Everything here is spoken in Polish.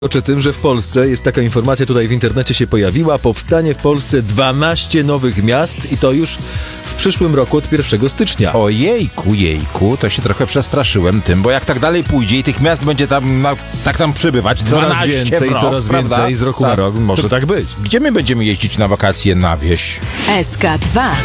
Oczy tym, że w Polsce jest taka informacja, tutaj w internecie się pojawiła, powstanie w Polsce 12 nowych miast i to już w przyszłym roku od 1 stycznia. Jejku, to się trochę przestraszyłem tym, bo jak tak dalej pójdzie i tych miast będzie tam, tak tam przybywać, Coraz 12 więcej, w rok, coraz prawda? więcej z roku na rok, może tak być. Gdzie my będziemy jeździć na wakacje na wieś? SK2